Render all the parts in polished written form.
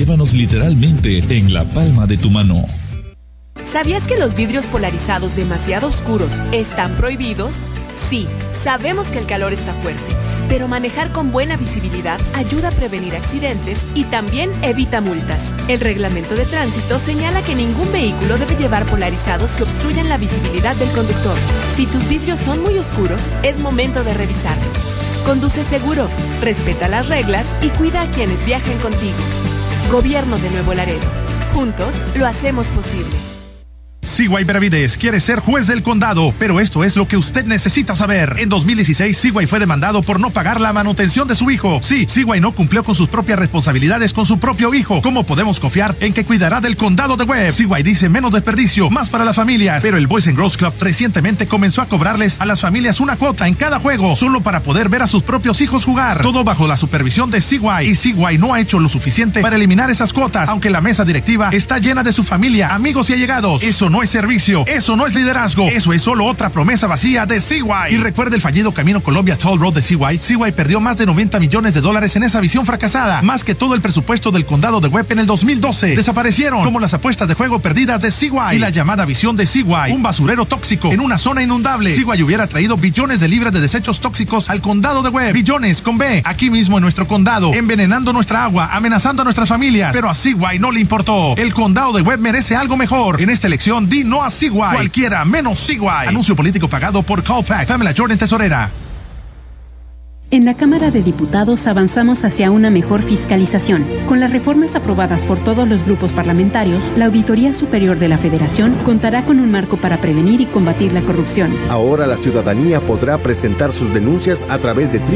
llévanos literalmente en la palma de tu mano. ¿Sabías que los vidrios polarizados demasiado oscuros están prohibidos? Sí, sabemos que el calor está fuerte, pero manejar con buena visibilidad ayuda a prevenir accidentes y también evita multas. El reglamento de tránsito señala que ningún vehículo debe llevar polarizados que obstruyan la visibilidad del conductor. Si tus vidrios son muy oscuros, es momento de revisarlos. Conduce seguro, respeta las reglas y cuida a quienes viajen contigo. Gobierno de Nuevo Laredo. Juntos lo hacemos posible. Seaway Benavides quiere ser juez del condado, pero esto es lo que usted necesita saber. En 2016, Seaway fue demandado por no pagar la manutención de su hijo. Sí, Seaway no cumplió con sus propias responsabilidades con su propio hijo. ¿Cómo podemos confiar en que cuidará del condado de Webb? Seaway dice menos desperdicio, más para las familias. Pero el Boys and Girls Club recientemente comenzó a cobrarles a las familias una cuota en cada juego, solo para poder ver a sus propios hijos jugar. Todo bajo la supervisión de Seaway. Y Seaway no ha hecho lo suficiente para eliminar esas cuotas, aunque la mesa directiva está llena de su familia, amigos y allegados. Eso no es servicio, eso no es liderazgo, eso es solo otra promesa vacía de Seaway. Y recuerda el fallido Camino Colombia Toll Road de Seaway. Seaway perdió más de $90 millones en esa visión fracasada, más que todo el presupuesto del condado de Webb en el 2012. Desaparecieron como las apuestas de juego perdidas de Seaway y la llamada visión de Seaway, un basurero tóxico en una zona inundable. Seaway hubiera traído billones de libras de desechos tóxicos al condado de Webb, billones con B, aquí mismo en nuestro condado, envenenando nuestra agua, amenazando a nuestras familias, pero a Seaway no le importó. El condado de Webb merece algo mejor. En esta elección, di no a Seaway. Cualquiera menos Seaway. Anuncio político pagado por Callpack. Pamela Jordan, tesorera. En la Cámara de Diputados avanzamos hacia una mejor fiscalización. Con las reformas aprobadas por todos los grupos parlamentarios, la Auditoría Superior de la Federación contará con un marco para prevenir y combatir la corrupción. Ahora la ciudadanía podrá presentar sus denuncias a través de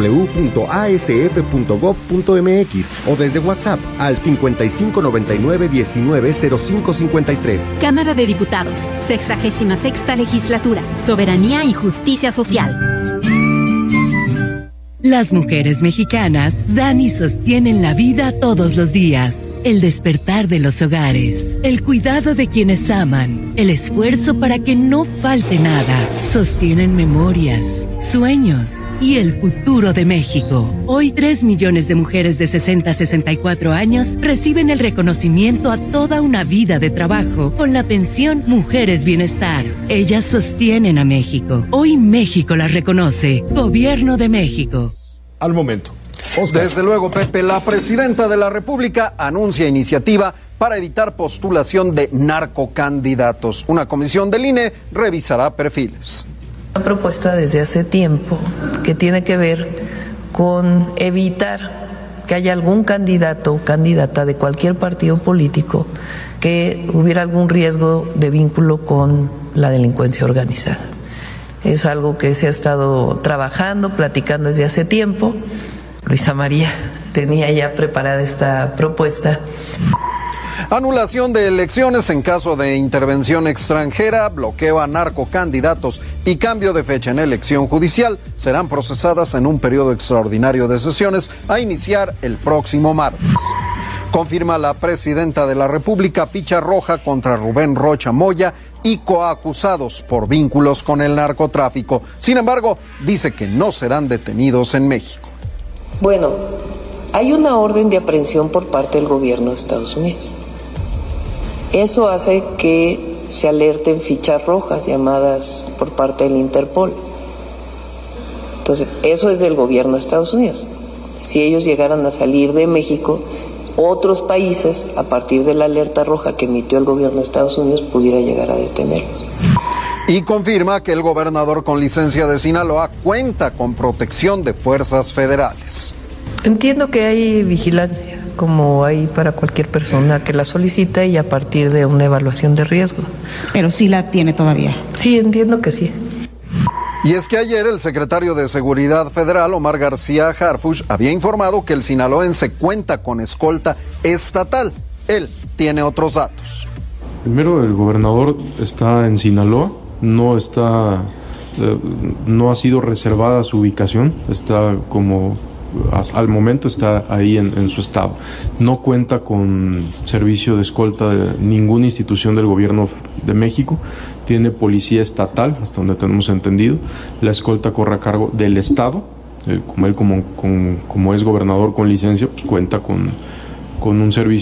www.asf.gov.mx o desde WhatsApp al 5599-190553. Cámara de Diputados, 66ª Legislatura, Soberanía y Justicia Social. Las mujeres mexicanas dan y sostienen la vida todos los días. El despertar de los hogares, el cuidado de quienes aman, el esfuerzo para que no falte nada. Sostienen memorias, sueños y el futuro de México. Hoy 3 millones de mujeres de 60 a 64 años reciben el reconocimiento a toda una vida de trabajo con la pensión Mujeres Bienestar. Ellas sostienen a México. Hoy México las reconoce. Gobierno de México. Al momento. Oscar. Desde luego, Pepe, la presidenta de la República anuncia iniciativa para evitar postulación de narcocandidatos. Una comisión del INE revisará perfiles. Una propuesta desde hace tiempo que tiene que ver con evitar que haya algún candidato o candidata de cualquier partido político que hubiera algún riesgo de vínculo con la delincuencia organizada. Es algo que se ha estado trabajando, platicando desde hace tiempo. Luisa María tenía ya preparada esta propuesta. Anulación de elecciones en caso de intervención extranjera, bloqueo a narcocandidatos y cambio de fecha en elección judicial serán procesadas en un periodo extraordinario de sesiones a iniciar el próximo martes. Confirma la presidenta de la República ficha roja contra Rubén Rocha Moya y coacusados por vínculos con el narcotráfico. Sin embargo, dice que no serán detenidos en México. Bueno, hay una orden de aprehensión por parte del gobierno de Estados Unidos. Eso hace que se alerten fichas rojas llamadas por parte del Interpol. Entonces, eso es del gobierno de Estados Unidos. Si ellos llegaran a salir de México, otros países, a partir de la alerta roja que emitió el gobierno de Estados Unidos, pudiera llegar a detenerlos. Y confirma que el gobernador con licencia de Sinaloa cuenta con protección de fuerzas federales. Entiendo que hay vigilancia, como hay para cualquier persona que la solicita y a partir de una evaluación de riesgo. Pero sí la tiene todavía. Sí, entiendo que sí. Y es que ayer el secretario de Seguridad Federal, Omar García Harfuch, había informado que el sinaloense cuenta con escolta estatal. Él tiene otros datos. Primero, el gobernador está en Sinaloa, no ha sido reservada su ubicación, está como al momento está ahí en su estado. No cuenta con servicio de escolta de ninguna institución del gobierno de México, tiene policía estatal, hasta donde tenemos entendido, la escolta corre a cargo del estado, como es gobernador con licencia, pues cuenta con un servicio